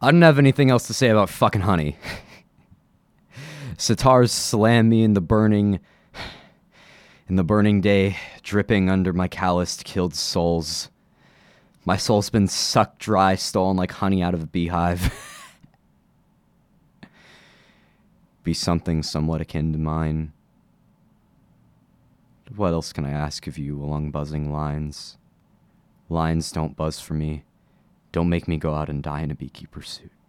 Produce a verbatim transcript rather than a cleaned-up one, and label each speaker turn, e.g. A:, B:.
A: I don't have anything else to say about fucking honey. Sitars slam me in the burning, in the burning day, dripping under my calloused, killed souls. My soul's been sucked dry, stolen like honey out of a beehive. Be something somewhat akin to mine. What else can I ask of you along buzzing lines? Lines don't buzz for me. Don't make me go out and die in a beekeeper suit.